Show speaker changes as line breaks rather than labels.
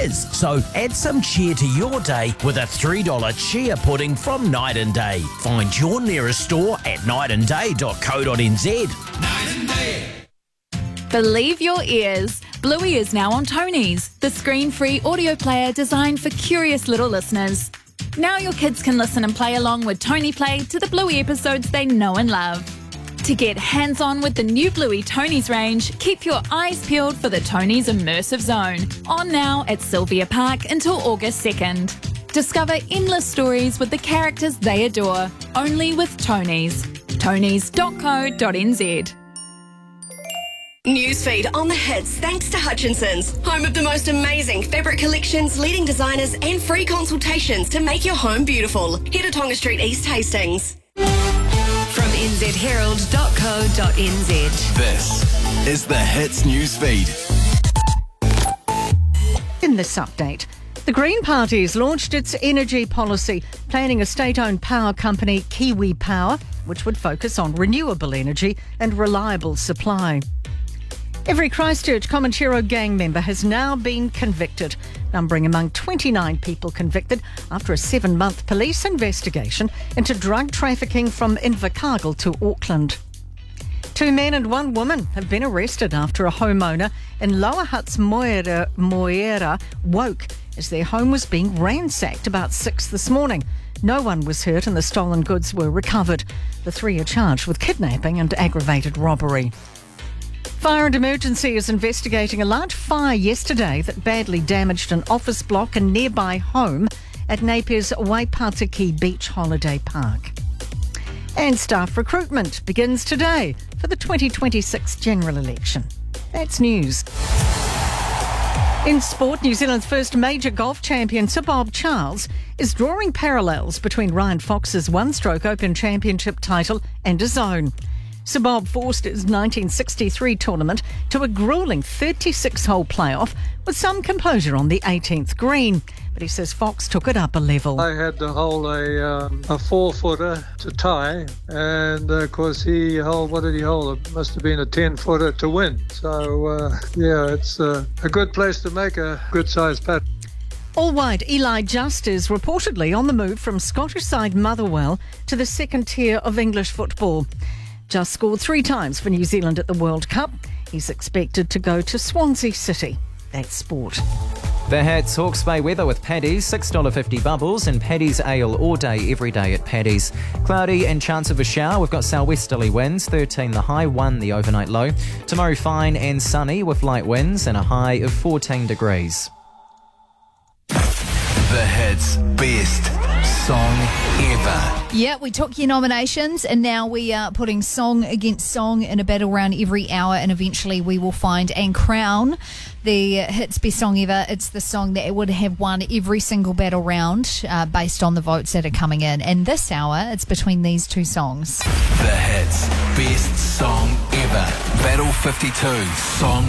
is. So add some cheer to your day with a $3 cheer pudding from Night and Day. Find your nearest store at nightandday.co.nz.
Night and Day.
Believe your ears. Bluey is now on Tony's, the screen-free audio player designed for curious little listeners. Now your kids can listen and play along with Tony Play to the Bluey episodes they know and love. To get hands-on with the new Bluey Tony's range, keep your eyes peeled for the Tony's Immersive Zone. On now at Sylvia Park until August 2nd. Discover endless stories with the characters they adore, only with Tony's. tonys.co.nz.
Newsfeed on the hits thanks to Hutchinson's, home of the most amazing fabric collections, leading designers and free consultations to make your home beautiful. Head to Tonga Street East Hastings.
From nzherald.co.nz.
This is the Hits Newsfeed.
In this update, the Green Party's launched its energy policy, planning a state-owned power company, Kiwi Power, which would focus on renewable energy and reliable supply. Every Christchurch Comanchero gang member has now been convicted, numbering among 29 people convicted after a 7-month police investigation into drug trafficking from Invercargill to Auckland. 2 men and 1 woman have been arrested after a homeowner in Lower Hutt's Moera woke as their home was being ransacked about 6 this morning. No one was hurt and the stolen goods were recovered. The 3 are charged with kidnapping and aggravated robbery. Fire and Emergency is investigating a large fire yesterday that badly damaged an office block and nearby home at Napier's Waipatiki Beach Holiday Park. And staff recruitment begins today for the 2026 general election. That's news. In sport, New Zealand's first major golf champion, Sir Bob Charles, is drawing parallels between Ryan Fox's one-stroke Open Championship title and his own. Sir Bob forced his 1963 tournament to a gruelling 36-hole playoff with some composure on the 18th green. But he says Fox took it up a level.
I had to hold a 4-footer to tie, and of course what did he hold? It must have been a 10-footer to win. So, it's a good place to make a good-sized putt.
All-wide Eli Just is reportedly on the move from Scottish side Motherwell to the second tier of English football. Just scored 3 times for New Zealand at the World Cup. He's expected to go to Swansea City. That's sport.
The Hats Hawke's Bay weather with Paddy's, $6.50 bubbles, and Paddy's ale all day, every day at Paddy's. Cloudy and chance of a shower. We've got southwesterly winds, 13 the high, 1 the overnight low. Tomorrow fine and sunny with light winds and a high of 14 degrees.
The Hits Best Song Ever.
Yeah, we took your nominations and now we are putting song against song in a battle round every hour, and eventually we will find and crown the Hits Best Song Ever. It's the song that would have won every single battle round based on the votes that are coming in. And this hour, it's between these 2 songs.
The Hits Best Song Ever. Battle 52 Song